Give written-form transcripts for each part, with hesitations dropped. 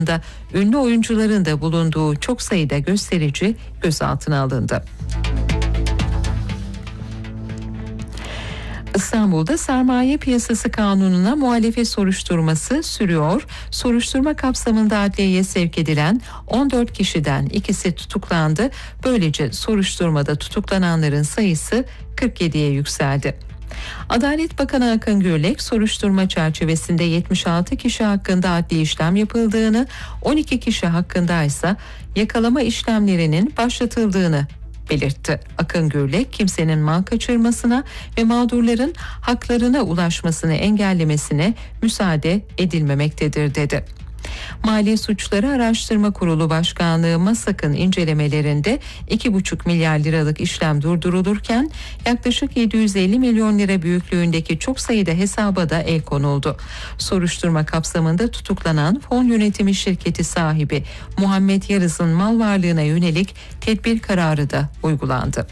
ünlü oyuncuların da bulunduğu çok sayıda gösterici gözaltına alındı. İstanbul'da sermaye piyasası kanununa muhalefet soruşturması sürüyor. Soruşturma kapsamında adliyeye sevk edilen 14 kişiden ikisi tutuklandı. Böylece soruşturmada tutuklananların sayısı 47'ye yükseldi. Adalet Bakanı Akın Gürlek soruşturma çerçevesinde 76 kişi hakkında adli işlem yapıldığını, 12 kişi hakkında ise yakalama işlemlerinin başlatıldığını belirtti. Akın Gürlek kimsenin mal kaçırmasına ve mağdurların haklarına ulaşmasını engellemesine müsaade edilmemektedir dedi. Mali Suçları Araştırma Kurulu Başkanlığı MASAK'ın incelemelerinde 2,5 milyar liralık işlem durdurulurken yaklaşık 750 milyon lira büyüklüğündeki çok sayıda hesaba da el konuldu. Soruşturma kapsamında tutuklanan fon yönetimi şirketi sahibi Muhammed Yarız'ın mal varlığına yönelik tedbir kararı da uygulandı.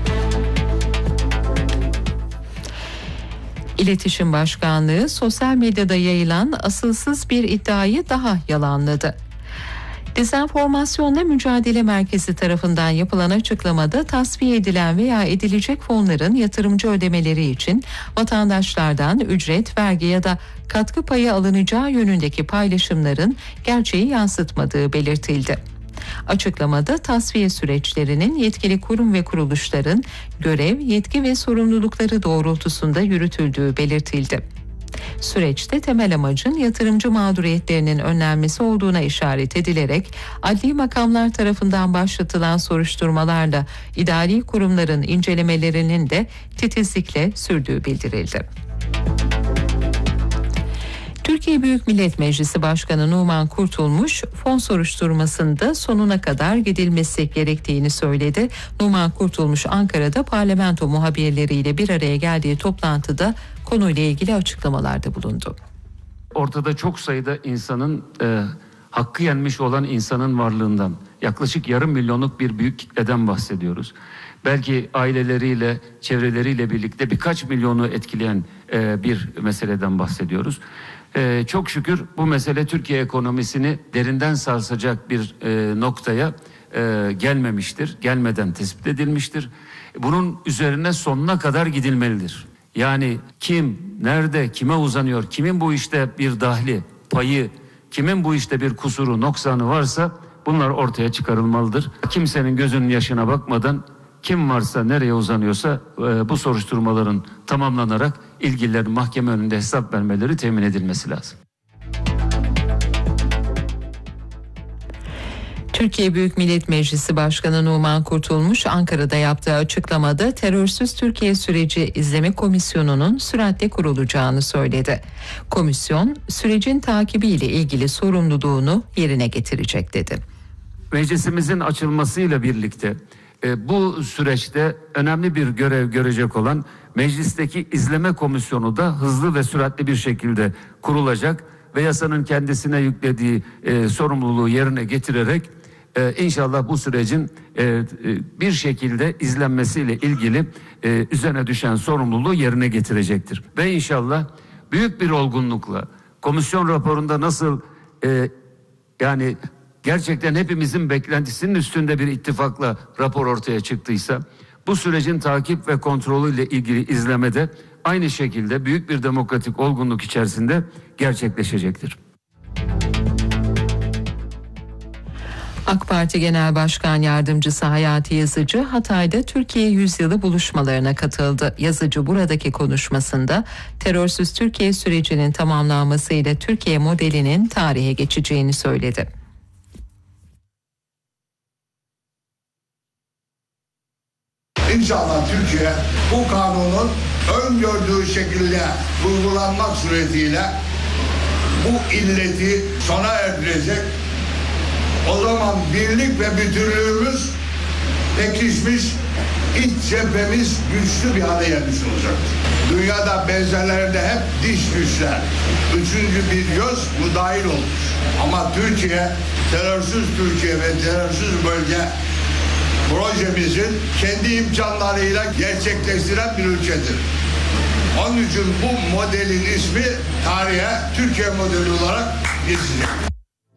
İletişim Başkanlığı sosyal medyada yayılan asılsız bir iddiayı daha yalanladı. Dezenformasyonla Mücadele Merkezi tarafından yapılan açıklamada tasfiye edilen veya edilecek fonların yatırımcı ödemeleri için vatandaşlardan ücret, vergi ya da katkı payı alınacağı yönündeki paylaşımların gerçeği yansıtmadığı belirtildi. Açıklamada tasfiye süreçlerinin yetkili kurum ve kuruluşların görev, yetki ve sorumlulukları doğrultusunda yürütüldüğü belirtildi. Süreçte temel amacın yatırımcı mağduriyetlerinin önlenmesi olduğuna işaret edilerek adli makamlar tarafından başlatılan soruşturmalarla idari kurumların incelemelerinin de titizlikle sürdüğü bildirildi. Türkiye Büyük Millet Meclisi Başkanı Numan Kurtulmuş, fon soruşturmasında sonuna kadar gidilmesi gerektiğini söyledi. Numan Kurtulmuş, Ankara'da parlamento muhabirleriyle bir araya geldiği toplantıda konuyla ilgili açıklamalarda bulundu. Ortada çok sayıda insanın hakkı yenmiş olan insanın varlığından, yaklaşık 500 milyonluk bir büyük kitleden bahsediyoruz. Belki aileleriyle, çevreleriyle birlikte birkaç milyonu etkileyen bir meseleden bahsediyoruz. Çok şükür bu mesele Türkiye ekonomisini derinden sarsacak bir noktaya gelmemiştir. Gelmeden tespit edilmiştir. Bunun üzerine sonuna kadar gidilmelidir. Yani kim, nerede, kime uzanıyor, kimin bu işte bir dahli, payı, kimin bu işte bir kusuru, noksanı varsa bunlar ortaya çıkarılmalıdır. Kimsenin gözünün yaşına bakmadan kim varsa, nereye uzanıyorsa bu soruşturmaların tamamlanarak ilgililerin mahkeme önünde hesap vermeleri temin edilmesi lazım. Türkiye Büyük Millet Meclisi Başkanı Numan Kurtulmuş, Ankara'da yaptığı açıklamada Terörsüz Türkiye Süreci İzleme Komisyonu'nun süratle kurulacağını söyledi. Komisyon, sürecin takibiyle ilgili sorumluluğunu yerine getirecek dedi. Meclisimizin açılmasıyla birlikte bu süreçte önemli bir görev görecek olan meclisteki izleme komisyonu da hızlı ve süratli bir şekilde kurulacak ve yasanın kendisine yüklediği sorumluluğu yerine getirerek inşallah bu sürecin bir şekilde izlenmesiyle ilgili üzerine düşen sorumluluğu yerine getirecektir. Ve inşallah büyük bir olgunlukla komisyon raporunda nasıl yani gerçekten hepimizin beklentisinin üstünde bir ittifakla rapor ortaya çıktıysa bu sürecin takip ve kontrolüyle ilgili izlemede aynı şekilde büyük bir demokratik olgunluk içerisinde gerçekleşecektir. AK Parti Genel Başkan Yardımcısı Hayati Yazıcı, Hatay'da Türkiye Yüzyılı buluşmalarına katıldı. Yazıcı buradaki konuşmasında terörsüz Türkiye sürecinin tamamlanmasıyla Türkiye modelinin tarihe geçeceğini söyledi. İnşallah Türkiye bu kanunun öngördüğü şekilde uygulanmak suretiyle bu illeti sona erdirecek. O zaman birlik ve bütünlüğümüz pekişmiş, iç cephemiz güçlü bir hale gelmiş olacaktır. Dünyada benzerlerinde hep diş güçler, üçüncü bir göz bu dahil olmuş. Ama Türkiye, terörsüz Türkiye ve terörsüz bölge projemizin kendi imkanlarıyla gerçekleştiren bir ülkedir. Onun için bu modelin ismi tarihe Türkiye modeli olarak geçecek.